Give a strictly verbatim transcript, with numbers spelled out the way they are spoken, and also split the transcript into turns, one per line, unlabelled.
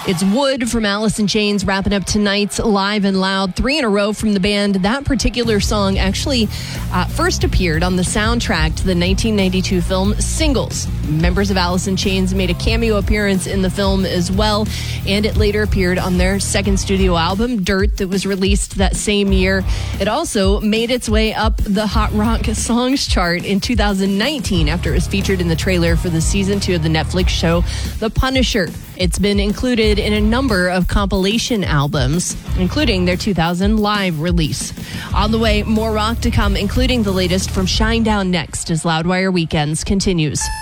It's Wood from Alice in Chains wrapping up tonight's Live and Loud. Three in a row from the band. That particular song actually uh, first appeared on the soundtrack to the nineteen ninety-two film Singles. Members of Alice in Chains made a cameo appearance in the film as well, and it later appeared on their second studio album, Dirt, that was released that same year. It also made its way up the Hot Rock Songs chart in two thousand nineteen after it was featured in the trailer for the season two of the Netflix show The Punisher. It's been included in a number of compilation albums, including their two thousand live release. On the way, more rock to come, including the latest from Shinedown next as Loudwire Weekends continues.